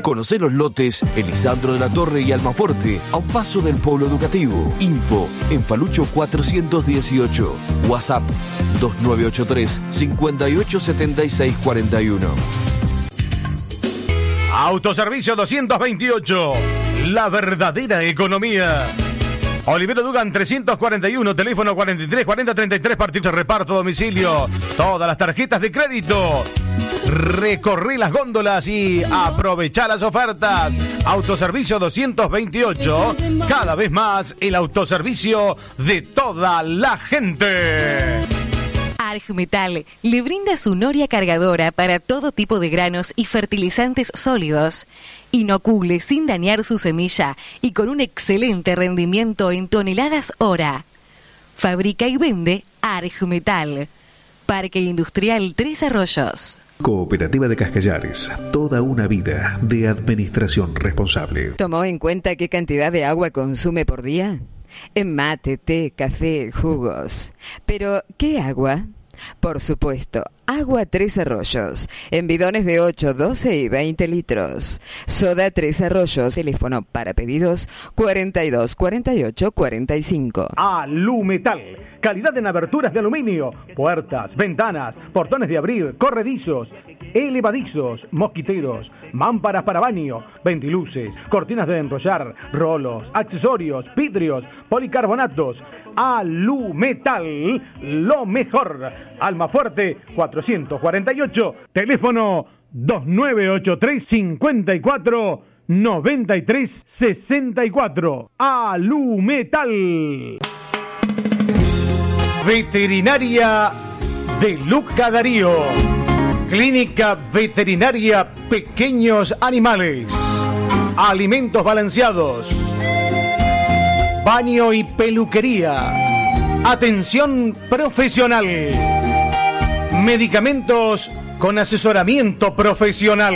Conocé los lotes en Lisandro de la Torre y Almafuerte, a un paso del Polo Educativo. Info en Falucho 418. WhatsApp 2983 587641. Autoservicio 228. La verdadera economía. Olivero Dugan 341, teléfono 43 40 33, partido de reparto a domicilio. Todas las tarjetas de crédito. Recorrí las góndolas y aprovechá las ofertas. Autoservicio 228, cada vez más el autoservicio de toda la gente. Argmetal le brinda su noria cargadora para todo tipo de granos y fertilizantes sólidos. Inocule sin dañar su semilla y con un excelente rendimiento en toneladas hora. Fabrica y vende Argmetal. Parque Industrial Tres Arroyos. Cooperativa de Cascallares, toda una vida de administración responsable. ¿Tomó en cuenta qué cantidad de agua consume por día? En mate, té, café, jugos. ¿Pero qué agua? Por supuesto, agua Tres Arroyos, en bidones de 8, 12 y 20 litros. Soda Tres Arroyos, teléfono para pedidos 42 48 45. Alumetal, calidad en aberturas de aluminio, puertas, ventanas, portones de abrir, corredizos, elevadizos, mosquiteros, mámparas para baño, ventiluces, cortinas de enrollar, rolos, accesorios, vidrios, policarbonatos. Alumetal, lo mejor. Almafuerte 448, teléfono 2983 54 93 64. Alumetal. Veterinaria de Luca Darío. Clínica Veterinaria Pequeños Animales. Alimentos balanceados. Baño y peluquería. Atención profesional. Medicamentos con asesoramiento profesional.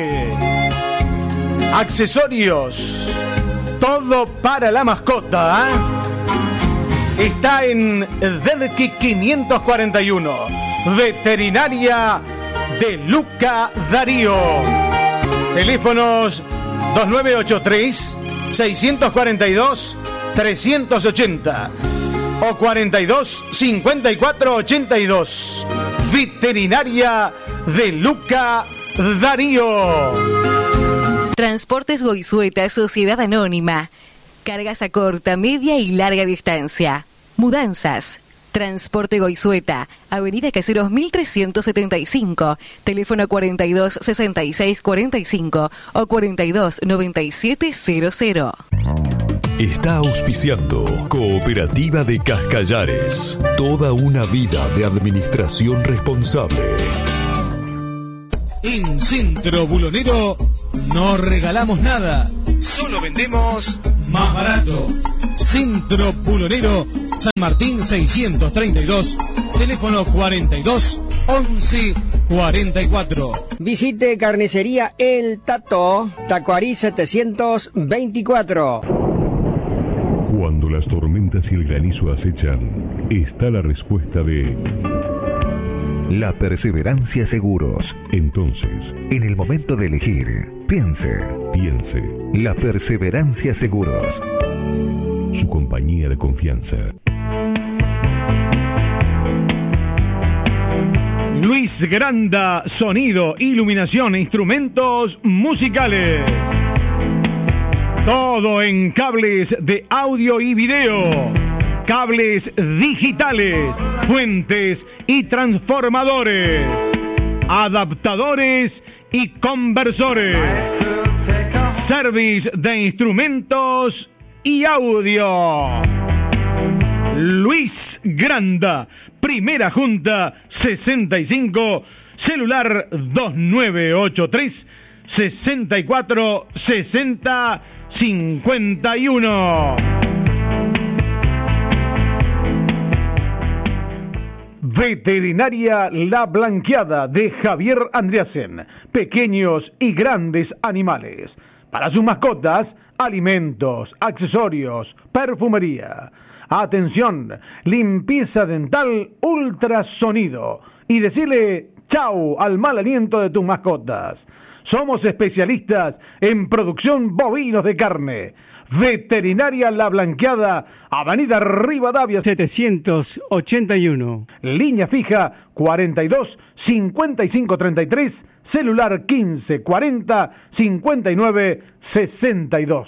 Accesorios. Todo para la mascota. Está en Derqui 541. Veterinaria de Luca Darío. Teléfonos 2983 642 380 o 42 54 82. Veterinaria de Luca Darío. Transportes Goizueta, Sociedad Anónima. Cargas a corta, media y larga distancia. Mudanzas. Transporte Goizueta, Avenida Caseros 1375, teléfono 42 66 45 o 42 97 00. Está auspiciando Cooperativa de Cascallares. Toda una vida de administración responsable. En Centro Bulonero no regalamos nada, solo vendemos más barato. Centro Bulonero, San Martín 632, teléfono 42 11 44. Visite Carnicería El Tato, Tacuarí 724. Cuando las tormentas y el granizo acechan, está la respuesta de La Perseverancia Seguros. Entonces, en el momento de elegir, piense. La Perseverancia Seguros. Su compañía de confianza. Luis Granda, sonido, iluminación e instrumentos musicales. Todo en cables de audio y video, cables digitales, fuentes y transformadores, adaptadores y conversores, service de instrumentos y audio. Luis Granda, Primera Junta 65, celular 2983 64 60 51. Veterinaria La Blanqueada de Javier Andreasen. Pequeños y grandes animales. Para sus mascotas, alimentos, accesorios, perfumería. Atención, limpieza dental, ultrasonido. Y decirle chau al mal aliento de tus mascotas. Somos especialistas en producción bovinos de carne. Veterinaria La Blanqueada, Avenida Rivadavia 781. Línea fija 42 55 33, celular 15 40 59 62.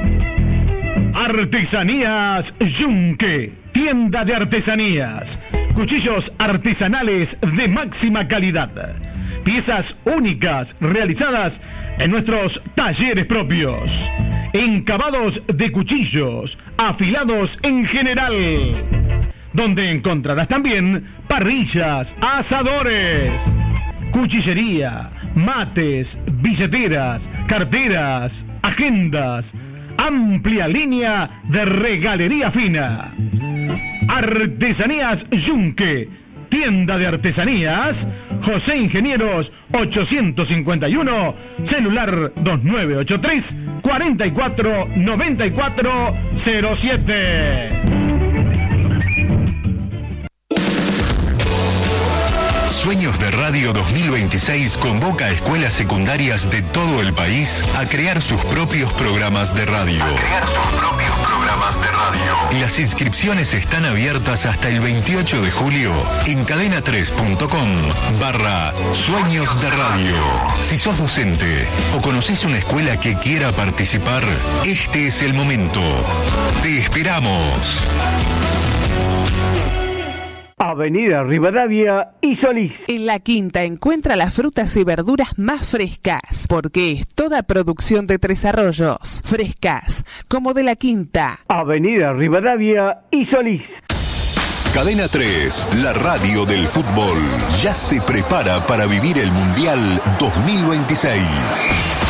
Artesanías Yunque, tienda de artesanías. Cuchillos artesanales de máxima calidad. Piezas únicas realizadas en nuestros talleres propios. Encabados de cuchillos, afilados en general. Donde encontrarás también parrillas, asadores, cuchillería, mates, billeteras, carteras, agendas. Amplia línea de regalería fina. Artesanías Yunque, tienda de artesanías, José Ingenieros 851, celular 2983 44 94 07. Sueños de Radio 2026 convoca a escuelas secundarias de todo el país a crear sus propios programas de radio. Las inscripciones están abiertas hasta el 28 de julio en cadena3.com/Sueños de Radio. Si sos docente o conocés una escuela que quiera participar, este es el momento. Te esperamos. Avenida Rivadavia y Solís. En La Quinta encuentra las frutas y verduras más frescas, porque es toda producción de Tres Arroyos. Frescas, como de La Quinta. Avenida Rivadavia y Solís. Cadena 3, la radio del fútbol, ya se prepara para vivir el Mundial 2026.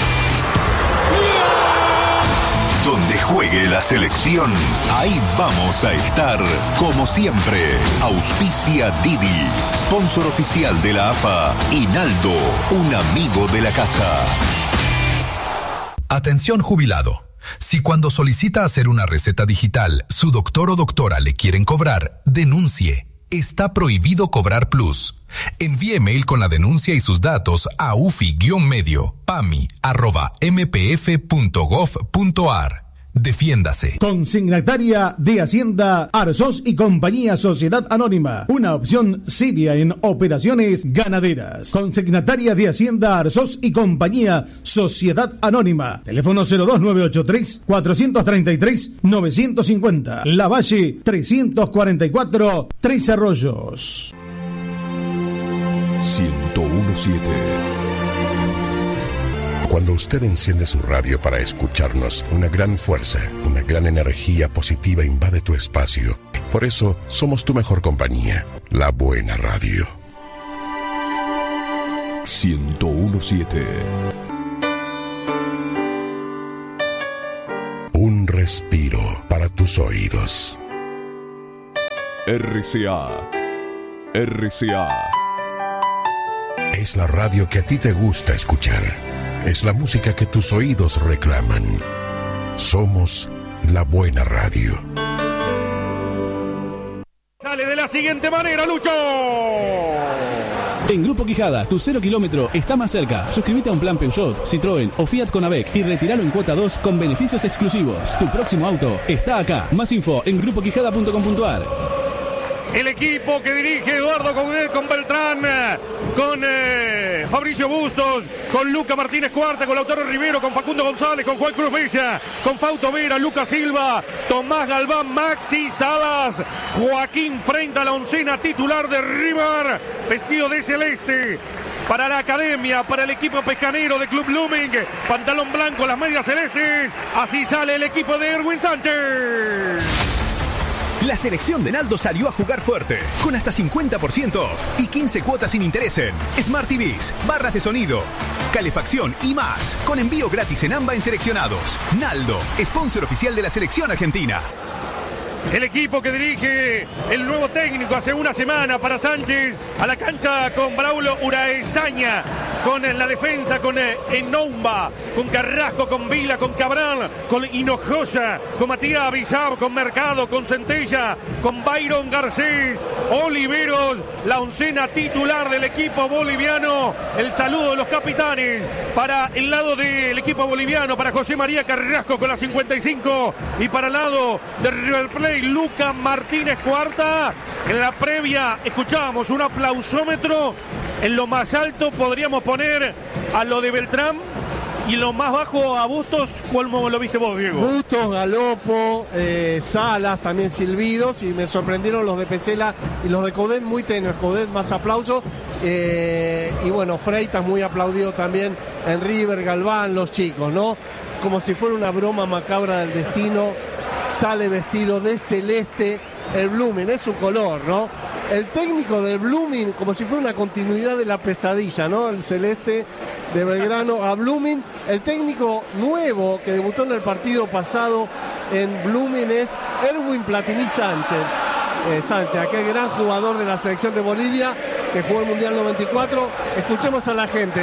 Donde juegue la selección, ahí vamos a estar, como siempre. Auspicia Didi, sponsor oficial de la AFA, y Naldo, un amigo de la casa. Atención jubilado. Si cuando solicita hacer una receta digital, su doctor o doctora le quieren cobrar, denuncie. Está prohibido cobrar plus. Envíe mail con la denuncia y sus datos a ufi-medio@mpf.gov.ar. Defiéndase. Consignataria de Hacienda Arzós y Compañía Sociedad Anónima. Una opción seria en operaciones ganaderas. Consignataria de Hacienda Arzós y Compañía Sociedad Anónima. Teléfono 02983-433-950. La Valle 344, Tres Arroyos. 1017. Cuando usted enciende su radio para escucharnos, una gran fuerza, una gran energía positiva invade tu espacio. Por eso, somos tu mejor compañía, la buena radio. 1017. Un respiro para tus oídos. RCA. RCA. Es la radio que a ti te gusta escuchar. Es la música que tus oídos reclaman. Somos la buena radio. Sale de la siguiente manera, Lucho. En Grupo Quijada, tu 0 kilómetro está más cerca. Suscríbete a un plan Peugeot, Citroën o Fiat con AVEC y retíralo en cuota 2 con beneficios exclusivos. Tu próximo auto está acá. Más info en grupoquijada.com.ar. El equipo que dirige Eduardo con Beltrán, con Fabricio Bustos, con Luca Martínez Cuarta, con Lautaro Rivero, con Facundo González, con Juan Cruz Mesa, con Fausto Vera, Lucas Silva, Tomás Galván, Maxi Salas, Joaquín frente a la oncena titular de River, vestido de celeste. Para la academia, para el equipo pescanero de Club Blooming, pantalón blanco, las medias celestes. Así sale el equipo de Erwin Sánchez. La selección de Naldo salió a jugar fuerte, con hasta 50% off y 15 cuotas sin interés en Smart TVs, barras de sonido, calefacción y más, con envío gratis en AMBA en seleccionados. Naldo, sponsor oficial de la selección argentina. El equipo que dirige el nuevo técnico hace una semana para Sánchez, a la cancha con Braulio Uraesaña. con la defensa, con Enoumba, con Carrasco, con Vila, con Cabral, con Hinojosa, con Matías Abizar, con Mercado, con Centella, con Byron Garcés, Oliveros, la oncena titular del equipo boliviano. El saludo de los capitanes para el lado del equipo boliviano, para José María Carrasco con la 55 y para el lado de River Plate, Lucas Martínez Cuarta. En la previa escuchábamos un aplausómetro. En lo más alto podríamos poner a lo de Beltrán y en lo más bajo a Bustos. ¿Cómo lo viste vos, Diego? Bustos, Galopo, Salas, también silbidos, y me sorprendieron los de Pesela y los de Coudet muy tenues. Coudet más aplauso, y bueno, Freitas muy aplaudido también en River, Galván, los chicos, ¿no? Como si fuera una broma macabra del destino, sale vestido de celeste el Blooming, es su color, ¿no? El técnico del Blooming, como si fuera una continuidad de la pesadilla, ¿no? El celeste de Belgrano a Blooming. El técnico nuevo que debutó en el partido pasado en Blooming es Erwin Platini Sánchez, aquel gran jugador de la selección de Bolivia que jugó el Mundial 94. Escuchemos a la gente.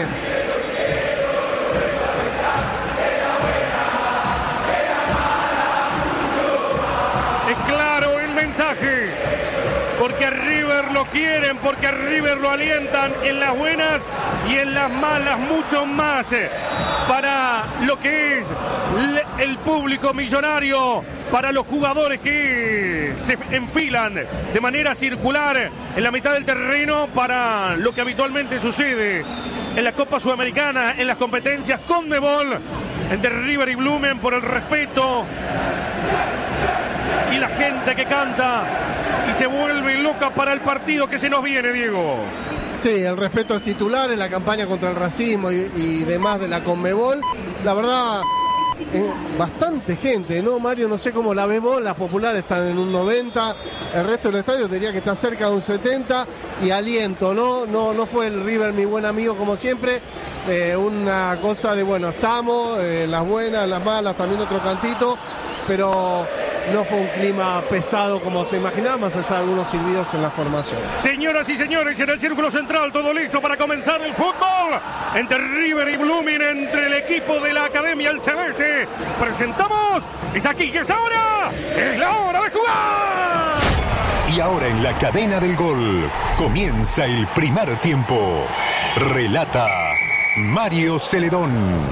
Es claro el mensaje. Porque a River lo quieren, porque a River lo alientan en las buenas y en las malas mucho más. Para lo que es el público millonario, para los jugadores que se enfilan de manera circular en la mitad del terreno, para lo que habitualmente sucede en la Copa Sudamericana, en las competencias CONMEBOL, entre River y Blooming, por el respeto y la gente que canta y se vuelve loca para el partido que se nos viene, Diego. Sí, el respeto es titular en la campaña contra el racismo y demás de la CONMEBOL. La verdad, bastante gente, ¿no, Mario? No sé cómo la ves vos, las populares están en un 90, el resto del estadio diría que está cerca de un 70, y aliento, ¿no? No fue el River mi buen amigo como siempre, una cosa de, bueno, estamos, las buenas, las malas, también otro cantito, pero no fue un clima pesado como se imaginaba, más allá de algunos silbidos en la formación. Señoras y señores, en el círculo central, todo listo para comenzar el fútbol entre River y Blooming, entre el equipo de la Academia El Celeste. Presentamos, es aquí, es ahora, es la hora de jugar. Y ahora en la cadena del gol comienza el primer tiempo. Relata Mario Celedón.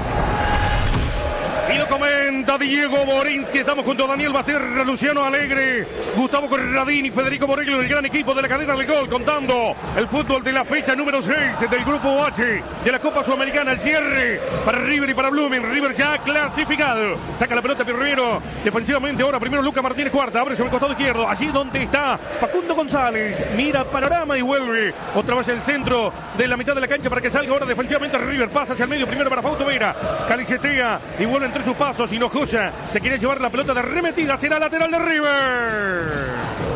Y lo comenta Diego Borinsky. Estamos junto a Daniel Basterra, Luciano Alegre, Gustavo Corradini, Federico Borrello, el gran equipo de la cadena del gol, contando el fútbol de la fecha número 6 del grupo H de la Copa Sudamericana. El cierre para River y para Blooming. River ya clasificado. Saca la pelota Pirriero. Defensivamente ahora primero Lucas Martínez Cuarta. Abre sobre el costado izquierdo. Allí donde está Facundo González. Mira panorama y vuelve otra vez el centro de la mitad de la cancha para que salga ahora defensivamente River. Pasa hacia el medio primero para Fausto Vera. Calicetea y vuelve entre sus pasos. Hinojosa se quiere llevar la pelota de arremetida. Será lateral de River.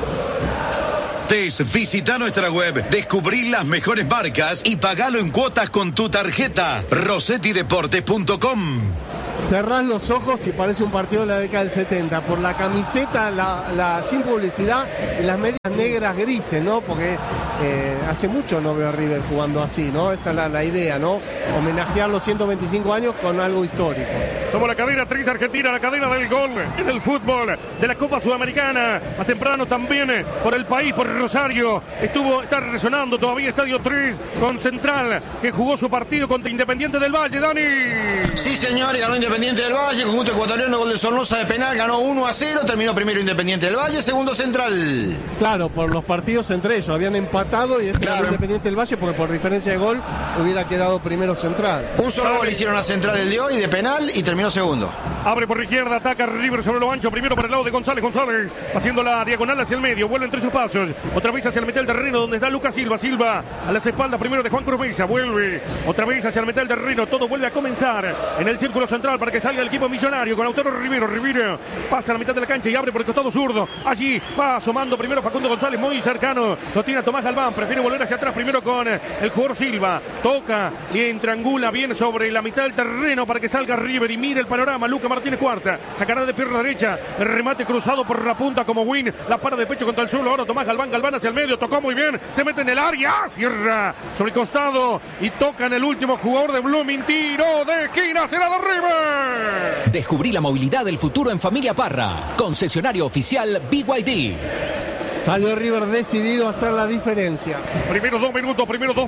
Visita nuestra web, descubrí las mejores marcas y pagalo en cuotas con tu tarjeta. RossettiDeportes.com. Cerrás los ojos y parece un partido de la década del 70, por la camiseta, la sin publicidad y las medias negras grises, ¿no? Porque hace mucho no veo a River jugando así, ¿no? Esa es la idea, ¿no? Homenajear los 125 años con algo histórico. Somos la cadena 3 Argentina, la cadena del gol en el fútbol de la Copa Sudamericana. Más temprano también por el país, por Rosario. Está resonando todavía Estadio 3 con Central, que jugó su partido contra Independiente del Valle. Dani. Sí, señor, y ganó Independiente del Valle, conjunto ecuatoriano, gol de Sornosa de penal, ganó 1-0, terminó primero Independiente del Valle, segundo Central. Claro, por los partidos entre ellos, habían empatado y ganó Independiente del Valle porque por diferencia de gol hubiera quedado primero Central. Un solo gol hicieron a Central el de hoy de penal y terminó segundo. Abre por la izquierda, ataca River sobre lo ancho, primero por el lado de González, haciendo la diagonal hacia el medio, vuelve entre sus pasos, otra vez hacia el mitad del terreno donde está Lucas Silva a las espaldas primero de Juan Cruz Mesa, vuelve otra vez hacia el mitad del terreno, todo vuelve a comenzar en el círculo central para que salga el equipo millonario con Lautaro Rivero pasa a la mitad de la cancha y abre por el costado zurdo, allí va asomando primero Facundo González, muy cercano, lo tiene a Tomás Galván, prefiere volver hacia atrás primero con el jugador Silva, toca y triangula bien sobre la mitad del terreno para que salga River y mira el panorama. Luca Martínez Cuarta, sacará de pierna derecha, el remate cruzado por la punta como Win, la para de pecho contra el suelo. Ahora Tomás Galván hacia el medio, tocó muy bien, se mete en el área, cierra sobre el costado y toca en el último jugador de Blooming. Tiro de esquina, será de River. Descubrí la movilidad del futuro en Familia Parra, concesionario oficial BYD. Salió River decidido a hacer la diferencia. Primeros 2 minutos,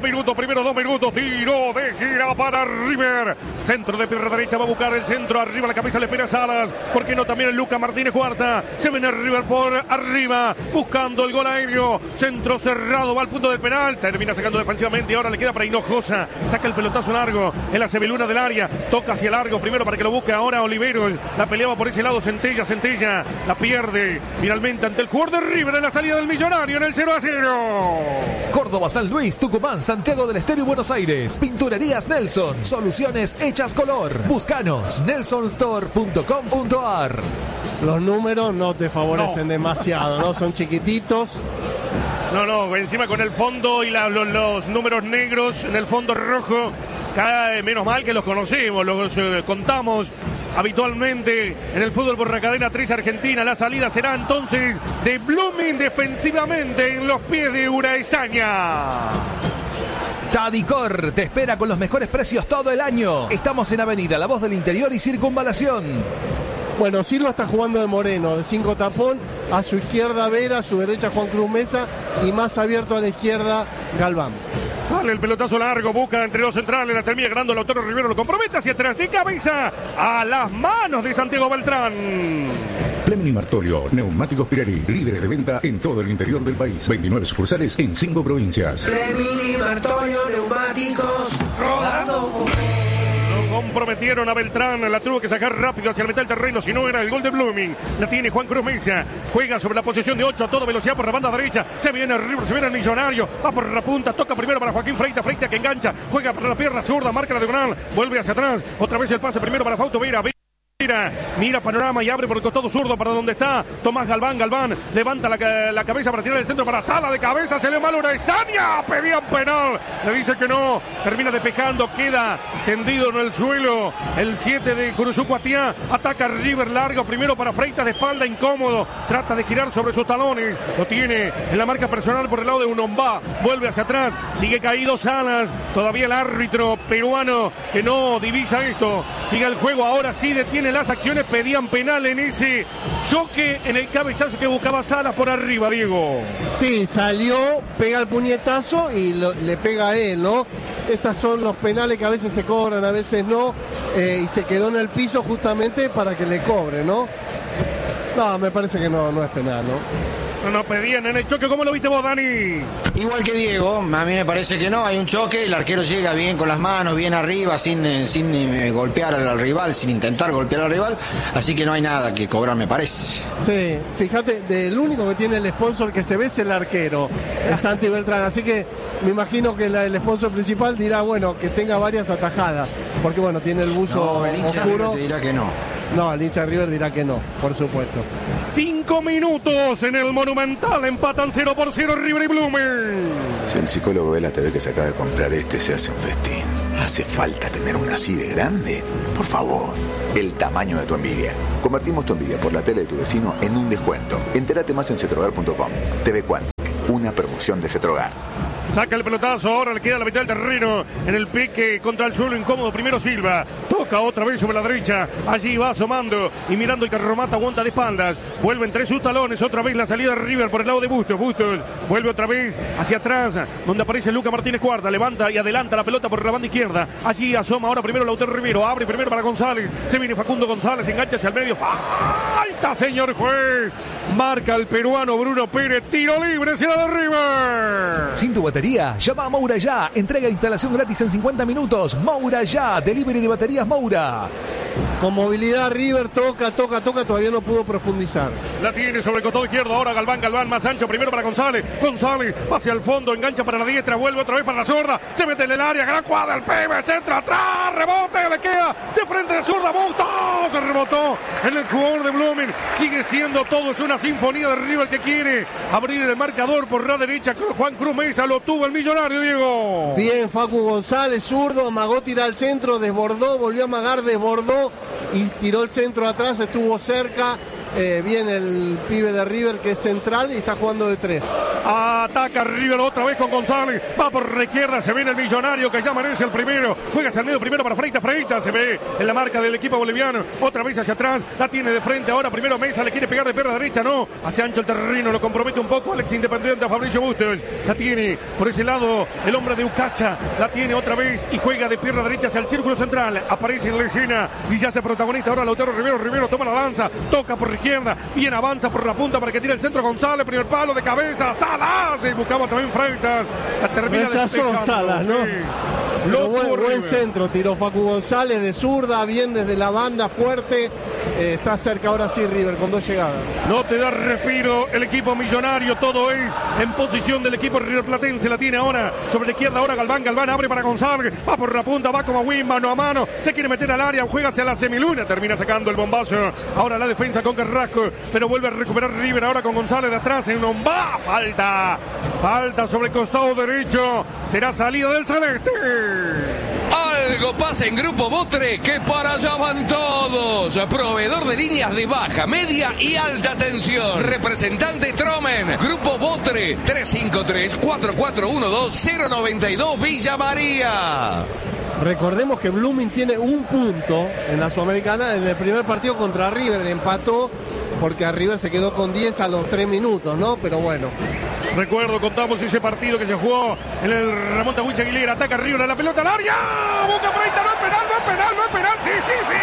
tiro de gira para River. Centro de pierna derecha, va a buscar el centro, arriba la cabeza le espera Salas. ¿Por qué no también el Luca Martínez Cuarta? Se viene River por arriba, buscando el gol aéreo. Centro cerrado, va al punto del penal, termina sacando defensivamente y ahora le queda para Hinojosa. Saca el pelotazo largo en la sebeluna del área, toca hacia largo primero para que lo busque ahora Oliveros. La peleaba por ese lado Centella, la pierde finalmente ante el jugador de River en la salida del Millonario en el 0-0. Córdoba, San Luis, Tucumán, Santiago del Estero y Buenos Aires. Pinturerías Nelson. Soluciones hechas color. Búscanos. nelsonstore.com.ar. Los números no te favorecen demasiado, ¿no? Son chiquititos. No, encima con el fondo y los números negros en el fondo rojo. Menos mal que los conocemos, los contamos habitualmente en el fútbol por la cadena 3 Argentina. La salida será entonces de Blooming defensivamente en los pies de Uraesaña. Tadicor te espera con los mejores precios todo el año. Estamos en Avenida La Voz del Interior y Circunvalación. Bueno, Silva está jugando de Moreno, de 5 tapón, a su izquierda Vera, a su derecha Juan Cruz Mesa y más abierto a la izquierda Galván. Sale el pelotazo largo, busca entre los centrales, la termina ganando Lautaro Rivero, lo compromete hacia atrás, de cabeza a las manos de Santiago Beltrán. Fleming Martolio, neumáticos Pirelli, líderes de venta en todo el interior del país. 29 sucursales en 5 provincias. Fleming Martolio, neumáticos, rodando. Comprometieron a Beltrán, la tuvo que sacar rápido hacia el mitad del terreno, si no era el gol de Blooming. La tiene Juan Cruz Mesa, juega sobre la posición de 8 a toda velocidad por la banda derecha, se viene el River, se viene el Millonario, va por la punta, toca primero para Joaquín Freitas que engancha, juega para la pierna zurda, marca la diagonal, vuelve hacia atrás, otra vez el pase primero para Fausto Vera. Mira panorama y abre por el costado zurdo para donde está Tomás Galván, levanta la cabeza para tirar el centro para Sala de cabeza, se le mal Uraesaña, pedían penal, le dice que no, termina despejando, queda tendido en el suelo el 7 de Curuzucuatiá, ataca River largo, primero para Freitas de espalda, incómodo, trata de girar sobre sus talones, lo tiene en la marca personal por el lado de Unombá, vuelve hacia atrás, sigue caído Salas, todavía el árbitro peruano que no divisa esto, sigue el juego, ahora sí detiene las acciones, pedían penal en ese choque, en el cabezazo que buscaba Salas por arriba, Diego. Sí, salió, pega el puñetazo y le pega a él, ¿no? Estos son los penales que a veces se cobran, a veces no, y se quedó en el piso justamente para que le cobre, ¿no? No, me parece que no es penal, ¿no? No pedían en el choque. ¿Cómo lo viste vos, Dani? Igual que Diego, a mí me parece que no, hay un choque, el arquero llega bien con las manos, bien arriba, sin golpear al rival, sin intentar golpear al rival, así que no hay nada que cobrar, me parece. Sí, fíjate, el único que tiene el sponsor que se ve es el arquero, es Santi Beltrán, así que me imagino que el sponsor principal dirá, bueno, que tenga varias atajadas, porque bueno, tiene el buzo el hincha oscuro. River te dirá que no. No, el hincha River dirá que no, por supuesto. 5 minutos en el Monumental, empatan 0-0 River y Blooming. Si el psicólogo ve la TV que se acaba de comprar se hace un festín. ¿Hace falta tener una así de grande? Por favor, el tamaño de tu envidia. Convertimos tu envidia por la tele de tu vecino en un descuento. Entérate más en cetrogar.com. TV Quantic, una promoción de Cetrogar. Saca el pelotazo, ahora le queda la mitad del terreno en el pique contra el suelo incómodo. Primero Silva, toca otra vez sobre la derecha, allí va asomando y mirando el carromata, aguanta de espaldas, vuelve entre sus talones, otra vez la salida de River por el lado de Bustos, vuelve otra vez hacia atrás, donde aparece Luca Martínez Cuarta, levanta y adelanta la pelota por la banda izquierda, allí asoma ahora primero Lautaro Rivero, abre primero para González, se viene Facundo González, engancha hacia el medio, falta señor juez, marca el peruano Bruno Pérez, tiro libre, será de River. Sin tu batería, llama a Moura Ya. Entrega e instalación gratis en 50 minutos. Moura Ya. Delivery de baterías Moura. Con movilidad River toca, todavía no pudo profundizar. La tiene sobre el costado izquierdo, ahora Galván más ancho, primero para González hacia el fondo, engancha para la diestra, vuelve otra vez para la zurda, se mete en el área, gran cuadra, el PB, centro atrás, rebote, le queda de frente de zurda, se rebotó en el jugador de Blooming, sigue siendo todo, es una sinfonía de River que quiere abrir el marcador por la derecha, Juan Cruz Mesa lo tuvo el Millonario, Diego. Bien, Facu González, zurdo, amagó, tira al centro, desbordó, volvió a amagar, desbordó, abajo y tiró el centro atrás, estuvo cerca. Bien el pibe de River que es central y está jugando de 3. Ataca River otra vez con González. Va por la izquierda, se viene el millonario que ya merece el primero. Juega hacia el medio primero para Freitas. Freitas se ve en la marca del equipo boliviano. Otra vez hacia atrás, la tiene de frente ahora. Primero Mesa, le quiere pegar de pierna derecha, no. Hacia ancho el terreno, lo compromete un poco Alex Independiente a Fabricio Bustos. La tiene por ese lado el hombre de Ucacha. La tiene otra vez y juega de pierna derecha hacia el círculo central. Aparece en la escena y ya se protagonista ahora Lautaro Rivero. Rivero toma la lanza, toca por izquierda, bien avanza por la punta para que tire el centro González, primer palo de cabeza, Salas, y buscaba también Freitas, la termina despejando. Salas, ¿no? Sí. Buen centro tiró Facu González de zurda, bien desde la banda, fuerte, está cerca ahora sí River con 2 llegadas. No te da respiro el equipo millonario, todo es en posición del equipo riverplatense, la tiene ahora sobre la izquierda, ahora Galván abre para González, va por la punta, va como Win, mano a mano, se quiere meter al área, juega hacia la semiluna, termina sacando el bombazo, ahora la defensa con Carrasco, pero vuelve a recuperar River ahora con González de atrás en un falta sobre el costado derecho, será salida del celeste. Algo pasa en Grupo Botre, que para allá van todos. Proveedor de líneas de baja, media y alta tensión. Representante Tromen. Grupo Botre, 353-4412-092 Villa María. Recordemos que Blooming tiene 1 punto en la Sudamericana. En el primer partido contra River empató porque a River se quedó con 10 a los 3 minutos, ¿no? Pero bueno. Recuerdo, contamos ese partido que se jugó en el Ramón Tawich Aguilera. Ataca River a la pelota al área. Boca Freitas, no es penal. Sí.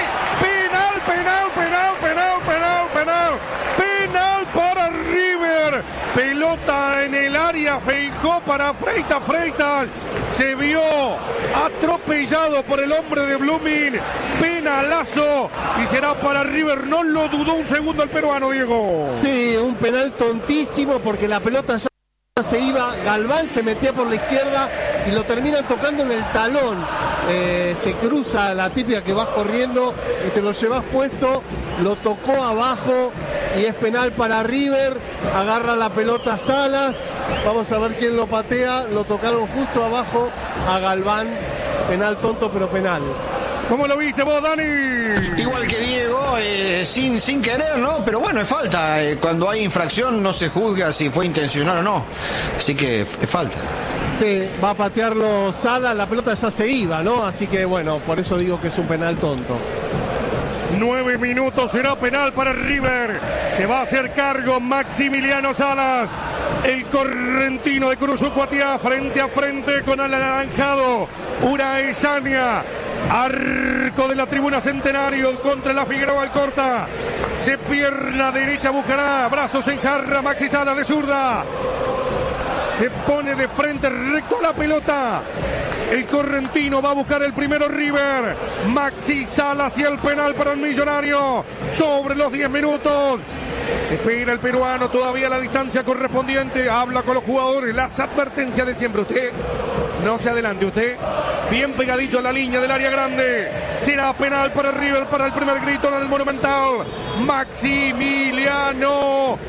Penal para River. Pelota en el área. Feijó para Freitas. Se vio atropellado por el hombre de Blooming. Penalazo. Y será para River. No lo dudó un segundo el peruano, Diego. Sí, un penal tontísimo porque la pelota ya se iba, Galván se metía por la izquierda y lo terminan tocando en el talón. Se cruza la típica que vas corriendo y te lo llevas puesto, lo tocó abajo y es penal para River. Agarra la pelota Salas, vamos a ver quién lo patea, lo tocaron justo abajo a Galván, penal tonto pero penal. ¿Cómo lo viste vos, Dani? Igual que Diego, sin querer, ¿no? Pero bueno, es falta. Cuando hay infracción no se juzga si fue intencional o no. Así que es falta. Sí, va a patearlo Sala, la pelota ya se iba, ¿no? Así que bueno, por eso digo que es un penal tonto. 9 minutos, será penal para River. Se va a hacer cargo Maximiliano Salas. El correntino de Cruz Ucuatiá frente a frente con el anaranjado Uraezania. Arco de la tribuna Centenario contra la Figueroa Alcorta. De pierna derecha buscará, brazos en jarra, Maxi Salas de zurda. Se pone de frente recto a la pelota. El correntino va a buscar el primero River. Maxi Salas y el penal para el millonario. Sobre los 10 minutos. Espera el peruano todavía la distancia correspondiente. Habla con los jugadores. Las advertencias de siempre. Usted no se adelante. Usted bien pegadito a la línea del área grande. Será penal para River para el primer grito en el Monumental. Maximiliano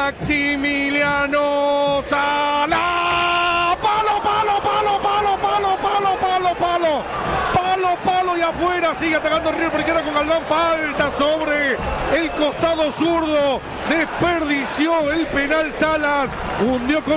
Salas. Palo y afuera, sigue atacando River porque era con Galván, falta sobre el costado zurdo, desperdició el penal Salas, hundió con